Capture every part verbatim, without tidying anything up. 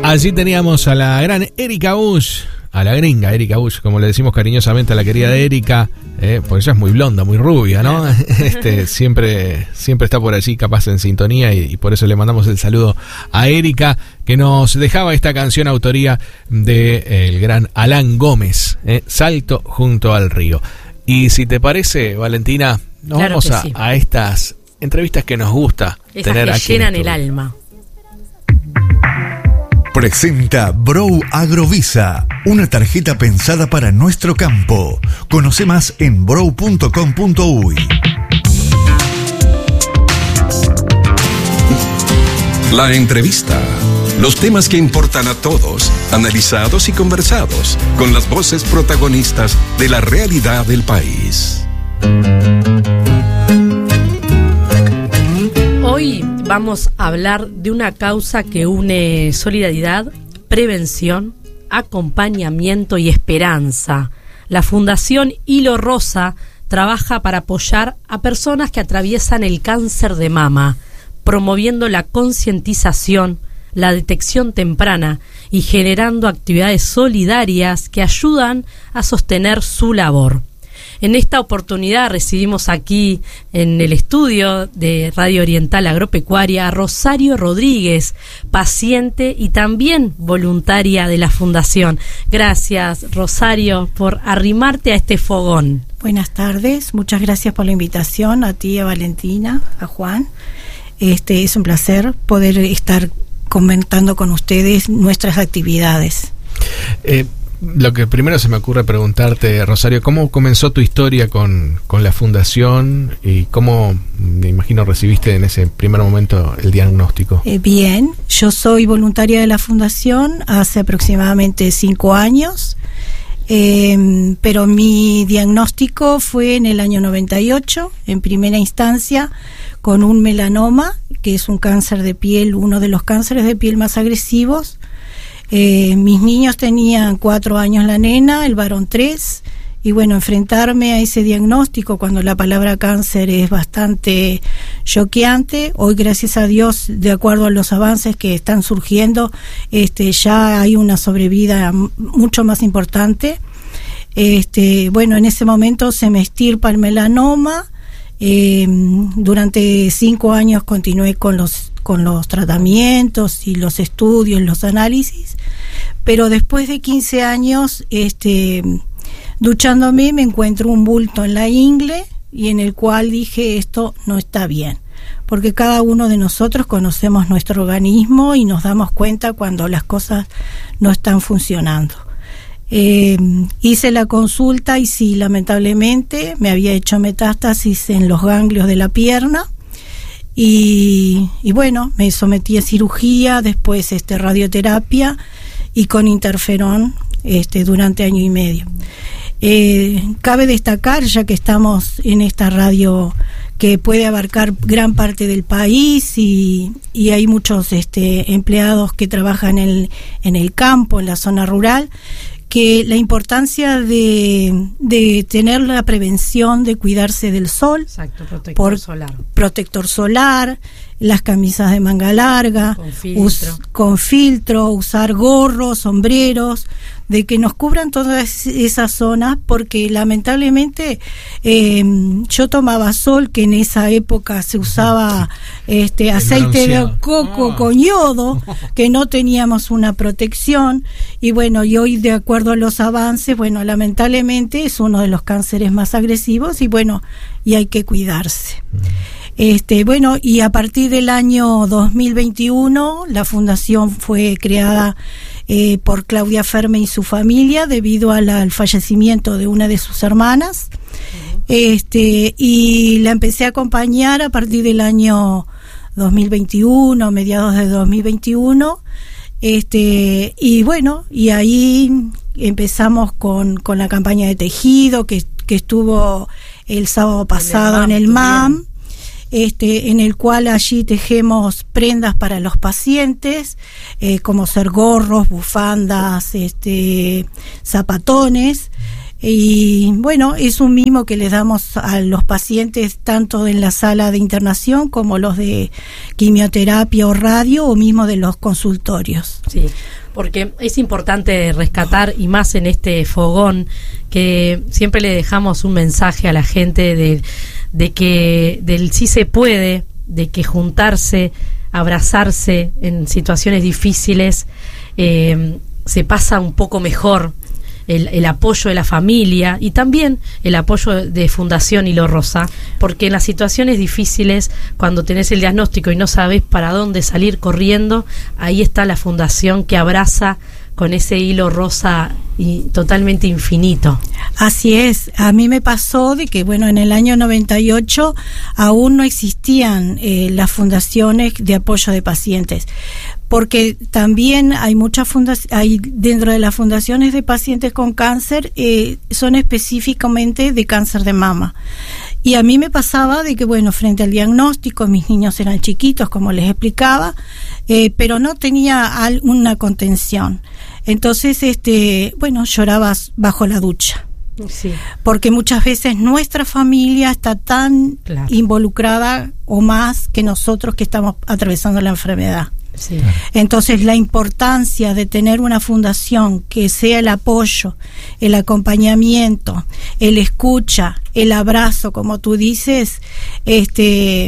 Allí teníamos a la gran Erika Bush, a la gringa Erika Bush, como le decimos cariñosamente a la querida Erika, eh, porque ella es muy blonda, muy rubia, ¿no? Este, siempre, siempre está por allí, capaz en sintonía, y, y por eso le mandamos el saludo a Erika, que nos dejaba esta canción autoría de eh, el gran Alan Gómez, eh, Salto junto al río. Y si te parece, Valentina, nos claro vamos a, sí. a estas entrevistas que nos gusta Esas tener que aquí. llenan el alma. Presenta Brow Agrovisa, una tarjeta pensada para nuestro campo. Conoce más en brow punto com punto uy. La entrevista. Los temas que importan a todos, analizados y conversados, con las voces protagonistas de la realidad del país. Hoy vamos a hablar de una causa que une solidaridad, prevención, acompañamiento y esperanza. La Fundación Hilo Rosa trabaja para apoyar a personas que atraviesan el cáncer de mama, promoviendo la concientización, la detección temprana y generando actividades solidarias que ayudan a sostener su labor. En esta oportunidad recibimos aquí en el estudio de Radio Oriental Agropecuaria a Rosario Rodríguez, paciente y también voluntaria de la Fundación. Gracias, Rosario, por arrimarte a este fogón. Buenas tardes, muchas gracias por la invitación, a ti, a Valentina, a Juan. Este es un placer poder estar comentando con ustedes nuestras actividades. Eh, Lo que primero se me ocurre preguntarte, Rosario, ¿cómo comenzó tu historia con, con la fundación y cómo, me imagino, recibiste en ese primer momento el diagnóstico? Eh, bien, yo soy voluntaria de la fundación hace aproximadamente cinco años, eh, pero mi diagnóstico fue en el año noventa y ocho, en primera instancia, con un melanoma, que es un cáncer de piel, uno de los cánceres de piel más agresivos. Eh, mis niños tenían cuatro años la nena, el varón tres, y bueno, enfrentarme a ese diagnóstico cuando la palabra cáncer es bastante choqueante. Hoy, gracias a Dios, de acuerdo a los avances que están surgiendo, este, ya hay una sobrevida mucho más importante. Este, bueno, en ese momento se me estirpa el melanoma. Eh, durante cinco años continué con los con los tratamientos y los estudios, los análisis, pero después de quince años, este, duchándome, me encuentro un bulto en la ingle y en el cual dije, esto no está bien, porque cada uno de nosotros conocemos nuestro organismo y nos damos cuenta cuando las cosas no están funcionando. Eh, hice la consulta y sí, lamentablemente me había hecho metástasis en los ganglios de la pierna. Y, y bueno, me sometí a cirugía, después este radioterapia y con interferón este durante año y medio. Eh, cabe destacar, ya que estamos en esta radio que puede abarcar gran parte del país y, y hay muchos este empleados que trabajan en el, en el campo, en la zona rural, que la importancia de, de tener la prevención, de cuidarse del sol. Exacto, protector por, solar. Protector solar, las camisas de manga larga, con filtro. Us, con filtro, usar gorros, sombreros, de que nos cubran todas esas zonas, porque lamentablemente eh, yo tomaba sol, que en esa época se usaba este aceite de coco ah. con yodo, que no teníamos una protección, y bueno, y hoy, de acuerdo a los avances, bueno, lamentablemente es uno de los cánceres más agresivos y bueno, y hay que cuidarse. Este, bueno, y a partir del año dos mil veintiuno la fundación fue creada eh, por Claudia Ferme y su familia debido a la, al fallecimiento de una de sus hermanas. Uh-huh. Este, y la empecé a acompañar a partir del año dos mil veintiuno, mediados de dos mil veintiuno. Este, y bueno, y ahí empezamos con, con la campaña de tejido que, que estuvo el sábado pasado en el M A M. Este, en el cual allí tejemos prendas para los pacientes, eh, como ser gorros, bufandas, este, zapatones. Y bueno, es un mimo que les damos a los pacientes tanto en la sala de internación como los de quimioterapia o radio o mismo de los consultorios. Sí, porque es importante rescatar, y más en este fogón, que siempre le dejamos un mensaje a la gente de, de que del sí se puede, de que juntarse, abrazarse en situaciones difíciles eh, se pasa un poco mejor. El, el apoyo de la familia y también el apoyo de Fundación Hilo Rosa, porque en las situaciones difíciles, cuando tenés el diagnóstico y no sabés para dónde salir corriendo, ahí está la Fundación que abraza con ese hilo rosa y totalmente infinito. Así es, a mí me pasó de que, bueno, en el año noventa y ocho aún no existían eh, las fundaciones de apoyo de pacientes, porque también hay muchas fundaciones, hay dentro de las fundaciones de pacientes con cáncer, eh, son específicamente de cáncer de mama. Y a mí me pasaba de que, bueno, frente al diagnóstico, mis niños eran chiquitos, como les explicaba, eh, pero no tenía una contención. Entonces, este, bueno, lloraba bajo la ducha. Sí. Porque muchas veces nuestra familia está tan claro. involucrada o más que nosotros que estamos atravesando la enfermedad. Sí. Entonces la importancia de tener una fundación que sea el apoyo, el acompañamiento, el escucha, el abrazo, como tú dices, este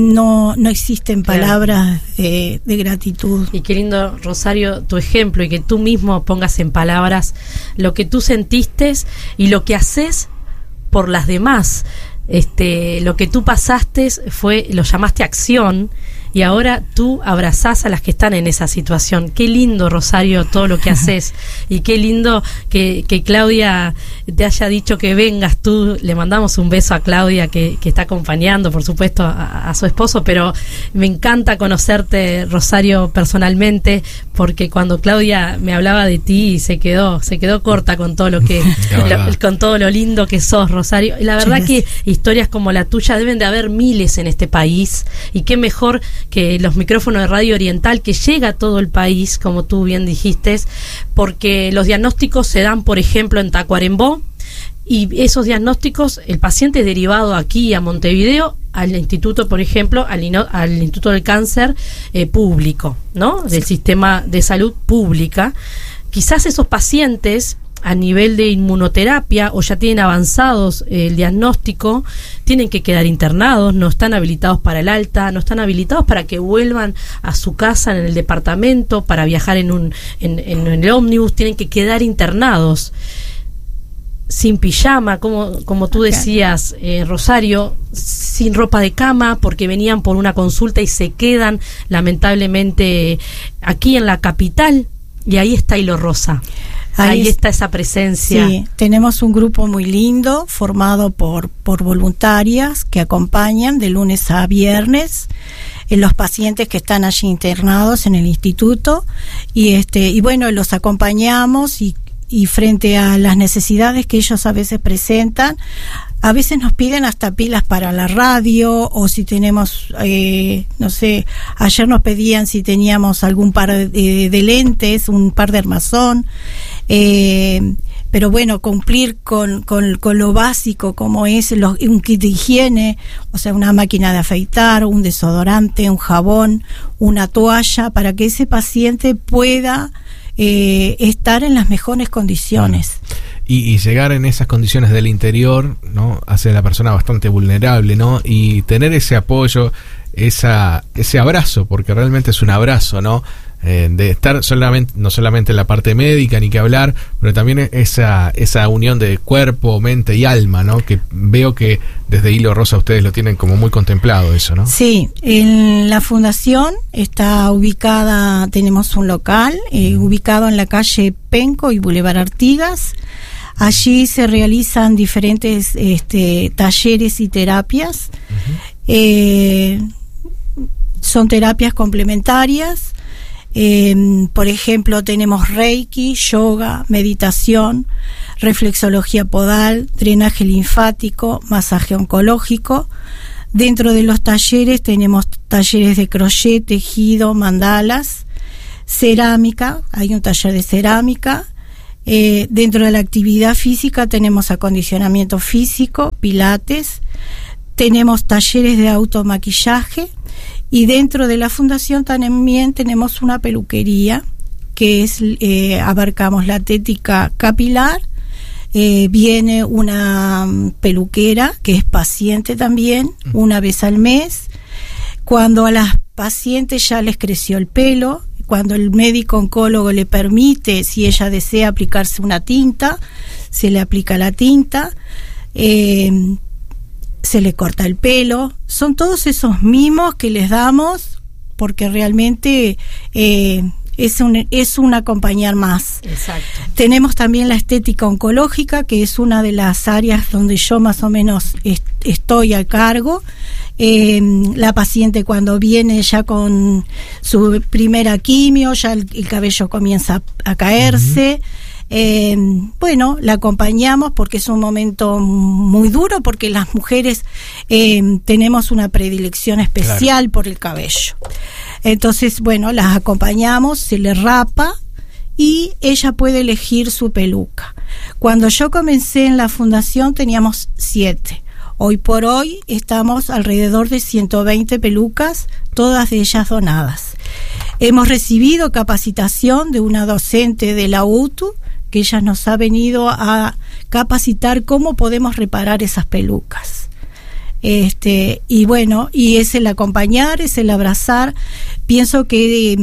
no no existen palabras de, de gratitud. Y qué lindo, Rosario, tu ejemplo, y que tú mismo pongas en palabras lo que tú sentiste y lo que haces por las demás. Este, lo que tú pasaste fue, lo llamaste acción, y ahora tú abrazás a las que están en esa situación. Qué lindo, Rosario, todo lo que haces, y qué lindo que, que Claudia te haya dicho que vengas tú. Le mandamos un beso a Claudia, que, que está acompañando, por supuesto, a, a su esposo, pero me encanta conocerte, Rosario, personalmente, porque cuando Claudia me hablaba de ti, se quedó, se quedó corta con todo lo que, lo, con todo lo lindo que sos, Rosario. Y la verdad que historias como la tuya deben de haber miles en este país, y qué mejor que los micrófonos de Radio Oriental, que llega a todo el país, como tú bien dijiste, porque los diagnósticos se dan, por ejemplo, en Tacuarembó, y esos diagnósticos, el paciente es derivado aquí a Montevideo, al instituto, por ejemplo, al, al Instituto del Cáncer eh, público, ¿no? Del sistema de salud pública. Quizás esos pacientes, a nivel de inmunoterapia, o ya tienen avanzados eh, el diagnóstico, tienen que quedar internados, no están habilitados para el alta, no están habilitados para que vuelvan a su casa en el departamento, para viajar en un en, en, en el ómnibus, tienen que quedar internados sin pijama, como, como tú decías, eh, Rosario, sin ropa de cama, porque venían por una consulta y se quedan lamentablemente aquí en la capital, y ahí está Hilo Rosa. Ahí, Ahí está esa presencia. Sí, tenemos un grupo muy lindo formado por, por voluntarias que acompañan de lunes a viernes en los pacientes que están allí internados en el instituto, y este y bueno, los acompañamos y, y frente a las necesidades que ellos a veces presentan, a veces nos piden hasta pilas para la radio, o si tenemos, eh, no sé, ayer nos pedían si teníamos algún par de, de lentes, un par de armazón, eh, pero bueno, cumplir con, con, con lo básico como es los, un kit de higiene, o sea, una máquina de afeitar, un desodorante, un jabón, una toalla, para que ese paciente pueda eh, estar en las mejores condiciones. Bueno. Y, y llegar en esas condiciones del interior, ¿no?, hace a la persona bastante vulnerable, ¿no? Y tener ese apoyo, esa ese abrazo, porque realmente es un abrazo, ¿no? Eh, de estar solamente, no solamente en la parte médica, ni que hablar, pero también esa esa unión de cuerpo, mente y alma, ¿no? Que veo que desde Hilo Rosa ustedes lo tienen como muy contemplado eso, ¿no? Sí, en la fundación está ubicada, tenemos un local eh, mm. ubicado en la calle Penco y Boulevard Artigas. Allí se realizan diferentes este, talleres y terapias. Uh-huh. Eh, son terapias complementarias. Eh, por ejemplo, tenemos Reiki, yoga, meditación, reflexología podal, drenaje linfático, masaje oncológico. Dentro de los talleres tenemos talleres de crochet, tejido, mandalas, cerámica, hay un taller de cerámica, Eh, dentro de la actividad física tenemos acondicionamiento físico, pilates, tenemos talleres de automaquillaje, y dentro de la fundación también tenemos una peluquería, que es eh, abarcamos la estética capilar. Eh, viene una peluquera que es paciente también, una vez al mes. Cuando a las pacientes ya les creció el pelo, cuando el médico oncólogo le permite, si ella desea aplicarse una tinta, se le aplica la tinta, eh, se le corta el pelo. Son todos esos mimos que les damos, porque realmente eh, es un, es un acompañar más. Exacto. Tenemos también la estética oncológica, que es una de las áreas donde yo más o menos est- estoy a cargo. Eh, la paciente cuando viene ya con su primera quimio, ya el, el cabello comienza a, a caerse. Uh-huh. Eh, bueno, la acompañamos porque es un momento muy duro, porque las mujeres eh, tenemos una predilección especial, claro, por el cabello. Entonces, bueno, las acompañamos, se le rapa y ella puede elegir su peluca. Cuando yo comencé en la fundación teníamos siete. Hoy por hoy estamos alrededor de ciento veinte pelucas, todas de ellas donadas. Hemos recibido capacitación de una docente de la U T U, que ella nos ha venido a capacitar cómo podemos reparar esas pelucas. Este, y bueno, y es el acompañar, es el abrazar. Pienso que eh,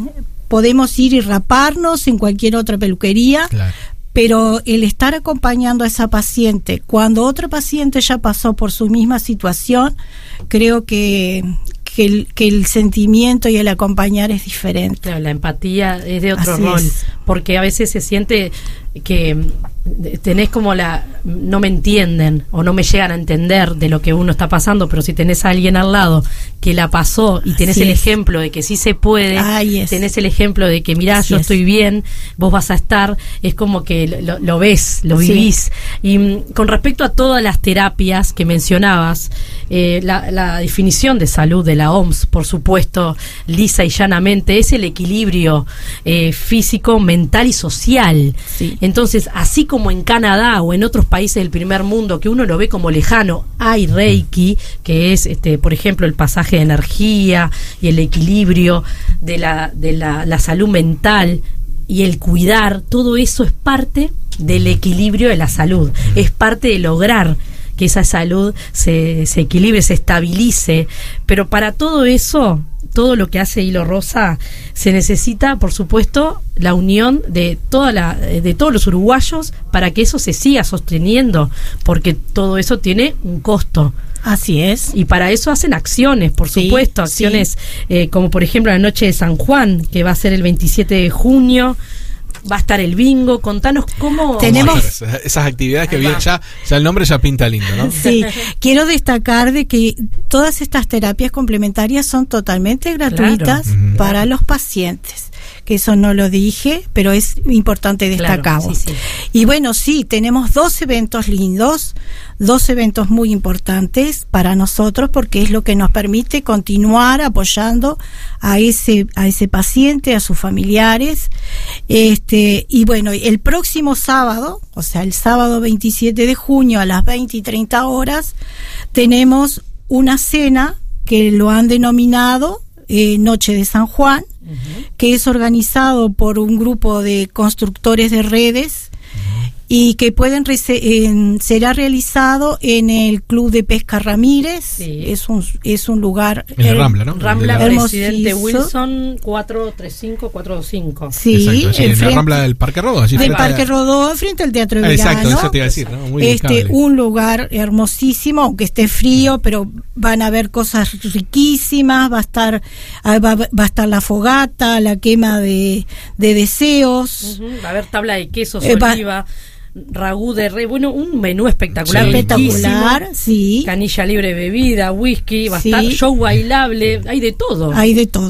podemos ir y raparnos en cualquier otra peluquería, claro, pero el estar acompañando a esa paciente, cuando otra paciente ya pasó por su misma situación, creo que, que, el, que el sentimiento y el acompañar es diferente. Claro, la empatía es de otro Así rol, es. Porque a veces se siente que tenés como la no me entienden o no me llegan a entender de lo que uno está pasando, pero si tenés a alguien al lado que la pasó y tenés Así el es. ejemplo de que sí se puede, Ay, es. tenés el ejemplo de que mirá, Así yo es. estoy bien, vos vas a estar, es como que lo, lo ves, lo Sí. vivís. Y mm, con respecto a todas las terapias que mencionabas, eh, la, la definición de salud de la O M S, por supuesto, lisa y llanamente, es el equilibrio eh, físico, mental y social. Sí. Entonces, así como en Canadá o en otros países del primer mundo que uno lo ve como lejano, hay Reiki, que es, este, por ejemplo, el pasaje de energía y el equilibrio de la, de la, la salud mental y el cuidar, todo eso es parte del equilibrio de la salud, es parte de lograr que esa salud se, se equilibre, se estabilice, pero para todo eso, todo lo que hace Hilo Rosa, se necesita, por supuesto, la unión de toda la, de todos los uruguayos para que eso se siga sosteniendo, porque todo eso tiene un costo. Así es. Y para eso hacen acciones, por Sí, supuesto, acciones sí. eh, como por ejemplo la Noche de San Juan, que va a ser el veintisiete de junio. Va a estar el bingo. Contanos cómo... Tenemos- Esas, esas actividades que Ahí bien va. ya, ya el nombre ya pinta lindo, ¿no? Sí, quiero destacar de que todas estas terapias complementarias son totalmente gratuitas Claro. Ujú. para los pacientes, que eso no lo dije, pero es importante Claro, destacarlo. sí, sí. Y bueno, sí, tenemos dos eventos lindos, dos eventos muy importantes para nosotros, porque es lo que nos permite continuar apoyando a ese a ese paciente, a sus familiares. Este, y bueno, el próximo sábado, o sea, el sábado veintisiete de junio a las veinte y treinta horas, tenemos una cena que lo han denominado eh, Noche de San Juan, uh-huh, que es organizado por un grupo de constructores de redes, uh-huh, y que pueden rece- en, será realizado en el Club de Pesca Ramírez. Sí. Es un es un lugar En la her- Rambla, ¿no? Rambla De la- Presidente Hermosísimo. Wilson cuatrocientos treinta y cinco, cuatrocientos veinticinco. Sí, Exacto, sí, en la enfrente- Rambla del Parque Rodó. Allí del frente a- Parque Rodó, frente al Teatro Ah, Verano. exacto, eso te iba a decir, ¿no? Muy Este, ubicable. un lugar hermosísimo, aunque esté frío, pero van a haber cosas riquísimas, va a estar ah, va, va a estar la fogata, la quema de, de deseos. Ujú, va a haber tabla de quesos, Eh, va- oliva, ragú de rey, bueno, un menú espectacular, Sí. Espectacular, riquísimo. sí. Canilla libre de bebida, whisky, va a Sí. estar show bailable, hay de todo. Hay de todo,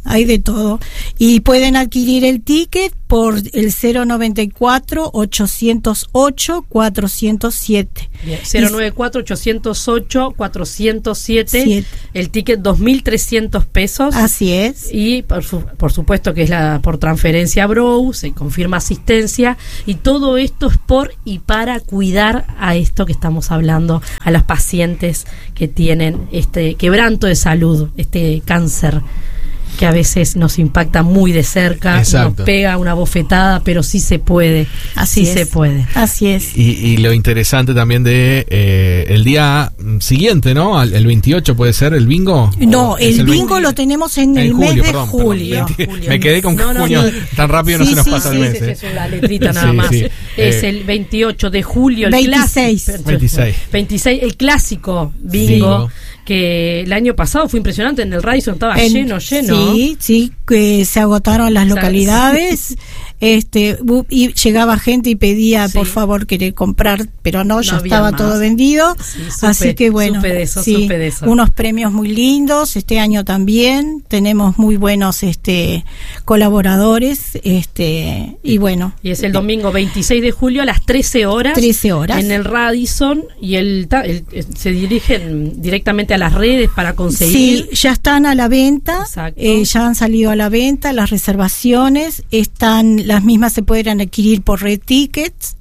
hay de todo. Y pueden adquirir el ticket por el cero noventa y cuatro, ochocientos ocho, cuatrocientos siete. Bien, cero noventa y cuatro, ochocientos ocho, cuatrocientos siete. Siete. El ticket dos mil trescientos pesos. Así es. Y por, su, por supuesto que es la por transferencia a Brow, se confirma asistencia, y todo esto es por y para cuidar a esto que estamos hablando, a los pacientes que tienen este quebranto de salud, este cáncer que a veces nos impacta muy de cerca, Exacto. nos pega una bofetada, pero sí se puede, Así sí es. se puede. Así es. Y, y lo interesante también de eh, el día siguiente, ¿no? El veintiocho puede ser el bingo. No, ¿Es el bingo veinte? lo tenemos en, En el julio, mes de perdón, perdón, julio. veinte. Me quedé con No, no, junio, sí. tan rápido no Sí, se nos sí, pasa sí, el Sí, mes. sí, ¿eh? es una letrita nada Sí, más. sí. Es Eh, el veintiocho de julio, el veintiséis. clásico. veintiséis. veintiséis, el clásico bingo, Bingo. que el año pasado fue impresionante, en el Radisson estaba En- lleno, lleno. Sí, sí, que se agotaron las O sea, localidades. este bu- y llegaba gente y pedía Sí. por favor querer comprar, pero no, No ya había estaba más. todo vendido. Sí, supe, Así que bueno, supe de eso, sí, supe de eso. unos premios muy lindos este año también. Tenemos muy buenos este colaboradores, este y bueno, Y es el domingo veintiséis de julio a las trece horas. trece horas. En el Radisson, y el, ta- el- el- se dirigen directamente a las redes para conseguir. Sí, ya están a la venta, Exacto. eh, ya han salido a la venta las reservaciones, están las mismas se pueden adquirir por Red Tickets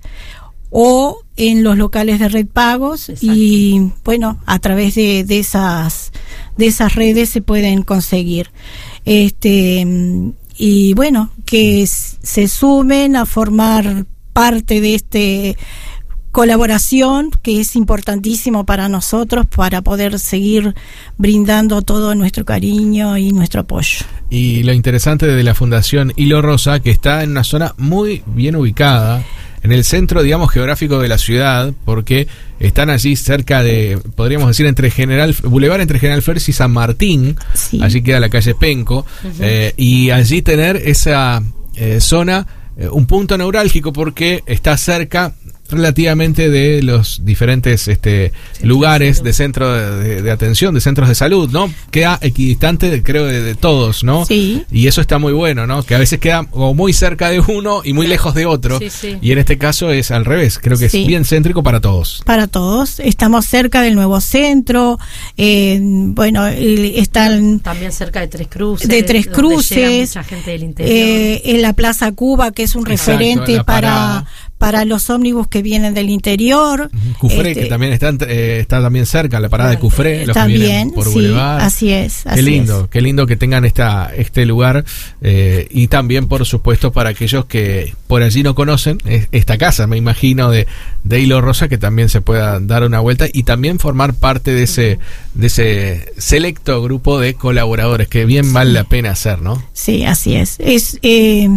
o en los locales de Red Pagos. Exacto. Y bueno, a través de, de esas de esas redes se pueden conseguir. Este mm, y bueno, que s- se sumen a formar parte de este colaboración que es importantísimo para nosotros para poder seguir brindando todo nuestro cariño y nuestro apoyo. Y lo interesante de la Fundación Hilo Rosa, que está en una zona muy bien ubicada, en el centro, digamos, geográfico de la ciudad, porque están allí cerca de, podríamos decir, entre General, Boulevard entre General Flores y San Martín, Sí. allí queda la calle Penco, eh, y allí tener esa eh, zona, eh, un punto neurálgico, porque está cerca relativamente de los diferentes este lugares de centro de, de- de atención, de centros de salud, ¿no? Queda equidistante, creo, de, de todos, ¿no? Sí. Y eso está muy bueno, ¿no? Que a veces queda como muy cerca de uno y muy lejos de otro. Sí, sí. Y en este caso es al revés, creo que Sí. es bien céntrico para todos. Para todos, estamos cerca del nuevo centro, eh, bueno, el- están También cerca de Tres Cruces. de Tres donde llega Cruces, mucha gente del interior. eh, en la Plaza Cuba, que es un Exacto, referente la para parada. para los ómnibus que vienen del interior. Cufré, Este, que también está, eh, está también cerca, la parada de Cufré, los que también, vienen por sí, Boulevard. así es. Qué así lindo, es. qué lindo que tengan esta este lugar, eh, y también, por supuesto, para aquellos que por allí no conocen eh, esta casa, me imagino, de, de Hilo Rosa, que también se pueda dar una vuelta y también formar parte de ese de ese selecto grupo de colaboradores que bien vale la pena hacer, ¿no? Sí, así es. Es eh,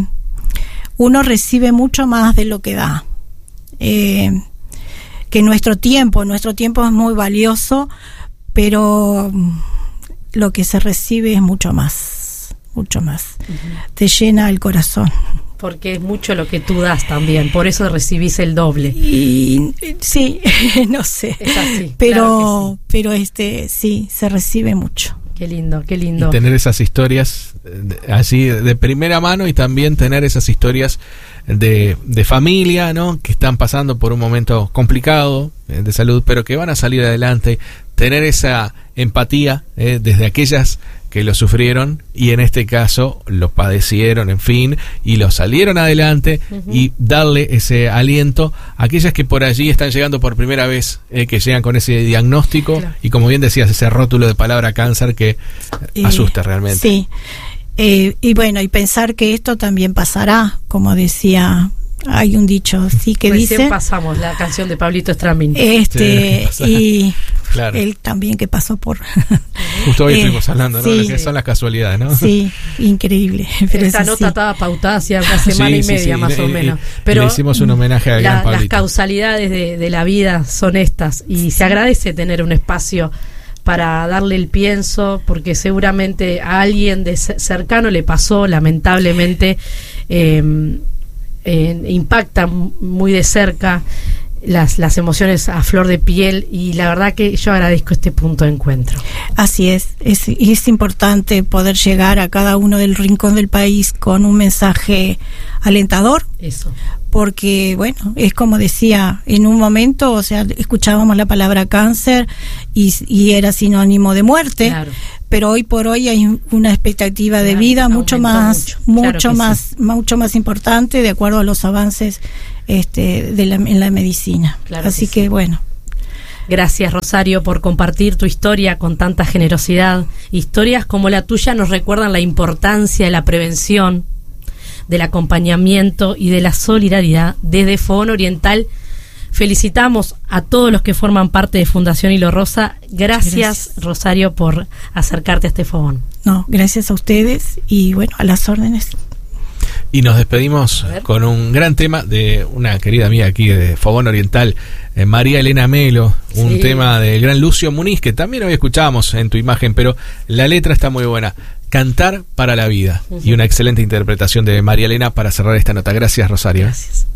uno recibe mucho más de lo que da. Eh, que nuestro tiempo, nuestro tiempo es muy valioso, pero mm, lo que se recibe es mucho más, mucho más. Te llena el corazón. Porque es mucho lo que tú das también, por eso recibís el doble. Y eh, sí, no sé. Es así, Pero, claro pero este, sí, se recibe mucho. Qué lindo, qué Y lindo. tener esas historias eh, de- así de primera mano, y también tener esas historias de, de familia, ¿no? Que están pasando por un momento complicado eh, de salud, pero que van a salir adelante. Tener esa empatía eh, desde aquellas que lo sufrieron y en este caso lo padecieron, en fin, y lo salieron adelante, y darle ese aliento a aquellas que por allí están llegando por primera vez, eh, que llegan con ese diagnóstico, Claro. y como bien decías, ese rótulo de palabra cáncer que Eh, asusta realmente. Sí. Eh, y bueno, y pensar que esto también pasará, como decía, hay un dicho, sí, que Recién dice, pasamos la canción de Pablito Estramín. este, Sí, y claro. él también que pasó por, Justo hoy eh, estuvimos hablando, ¿no? sí. Lo que son las casualidades, ¿no? sí, increíble. Pero Esta es nota así. estaba pautada hace una semana Sí, y sí, media sí. más Y- o y- menos. y Pero le hicimos un homenaje al la- gran las Pablito. causalidades de, de la vida son estas, y se agradece tener un espacio para darle el pienso, porque seguramente a alguien de ce- cercano le pasó, lamentablemente, eh, eh, impacta m- muy de cerca, las, las emociones a flor de piel, y la verdad que yo agradezco este punto de encuentro. Así es, es, es importante poder llegar a cada uno del rincón del país con un mensaje alentador. Eso. Porque, bueno, es como decía, en un momento, o sea, escuchábamos la palabra cáncer y, y era sinónimo de muerte, claro. Pero hoy por hoy hay una expectativa claro, de vida mucho más, mucho, mucho claro más, sí. mucho más importante de acuerdo a los avances este, de la, en la medicina. Claro Así que, que sí. bueno. Gracias, Rosario, por compartir tu historia con tanta generosidad. Historias como la tuya nos recuerdan la importancia de la prevención, del acompañamiento y de la solidaridad. Desde Fogón Oriental felicitamos a todos los que forman parte de Fundación Hilo Rosa. Gracias, gracias, Rosario, por acercarte a este fogón. No, gracias a ustedes y bueno, a las órdenes. Y nos despedimos con un gran tema de una querida amiga aquí de Fogón Oriental, eh, María Elena Melo, un sí. tema del gran Lucio Muniz, que también hoy escuchábamos en tu imagen, pero la letra está muy buena. Cantar para la vida. Uh-huh. Y una excelente interpretación de María Elena para cerrar esta nota. Gracias, Rosario. Gracias.